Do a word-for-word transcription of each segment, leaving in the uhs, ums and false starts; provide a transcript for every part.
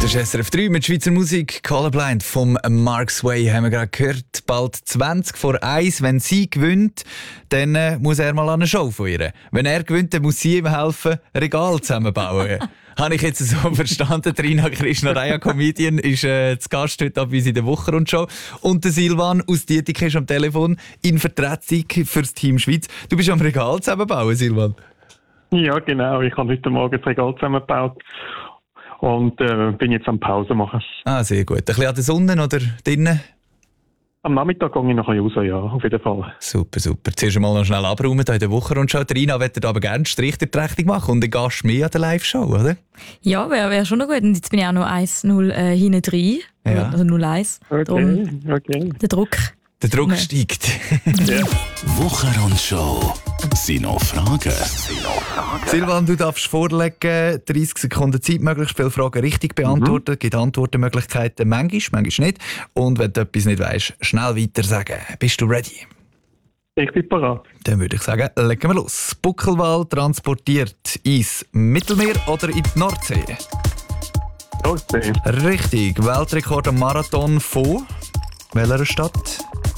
Das ist S R F drei mit Schweizer Musik. Colorblind vom Mark Sway haben wir gerade gehört. Bald zwanzig vor eins. Wenn sie gewinnt, dann äh, muss er mal an eine Show von ihr. Wenn er gewinnt, dann muss sie ihm helfen, Regal zusammenbauen. Habe ich jetzt so verstanden. Trina Krishnaraya, Comedian, ist äh, zu Gast heute ab in der Wochenrundschau. Und der Silvan aus Dietikon ist am Telefon in Vertretung für das Team Schweiz. Du bist am Regal zusammenbauen, Silvan? Ja, genau. Ich habe heute Morgen das Regal zusammengebaut und äh, bin jetzt am Pause machen. Ah, sehr gut. Ein bisschen an der Sonne oder drinnen? Am Nachmittag gehe ich nachher raus, ja, auf jeden Fall. Super, super. Zuerst mal noch schnell abräumen hier in der Wochenrundschau. Trina wird aber gerne Strich der Trächtung machen und ein Gast mehr an der Live-Show, oder? Ja, wäre wär schon noch gut. Und jetzt bin ich auch noch eins null äh, hinten drin. Ja. Also null eins. Okay, Darum okay. der Druck. Der Druck Ja. steigt. Ja. Wochenrundschau. Sind noch Fragen? Silvan, du darfst vorlegen, dreißig Sekunden Zeit, möglichst viele Fragen richtig beantworten. Es gibt Antwortmöglichkeiten, manchmal, manchmal nicht. Und wenn du etwas nicht weisst, schnell weiter sagen. Bist du ready? Ich bin parat. Dann würde ich sagen, legen wir los. Buckelwal transportiert ins Mittelmeer oder in die Nordsee? Nordsee. Richtig. Weltrekord am Marathon von welcher Stadt?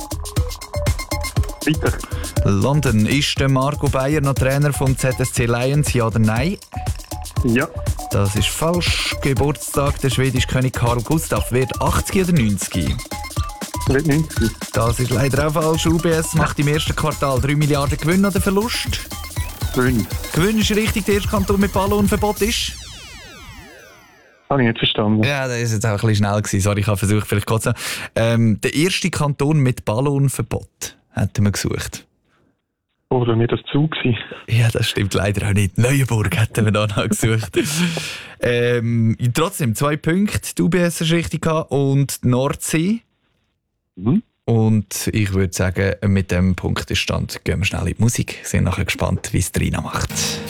Weiter. London. Ist der Marco Beyer noch Trainer vom Z S C Lions, ja oder nein? Ja. Das ist falsch. Geburtstag der schwedische König Carl Gustaf wird achtzig oder neunzig? Wird neunzig. Das ist leider auch falsch. U B S macht im ersten Quartal drei Milliarden Gewinn oder Verlust? fünf. Gewinn ist richtig. Der erste Kanton mit Ballonverbot ist? Habe ich nicht verstanden. Ja, das war jetzt auch ein bisschen schnell gewesen. Sorry, ich habe versucht, vielleicht kurz. Ähm, der erste Kanton mit Ballonverbot hätten wir gesucht. Oder mir das Zug gewesen? Ja, das stimmt leider auch nicht. Neuenburg hätten wir da noch gesucht. ähm, trotzdem, zwei Punkte. Die U B S ist richtig gehabt und die Nordsee. Mhm. Und ich würde sagen, mit dem Punktestand gehen wir schnell in die Musik. Sind nachher gespannt, wie es Trina macht.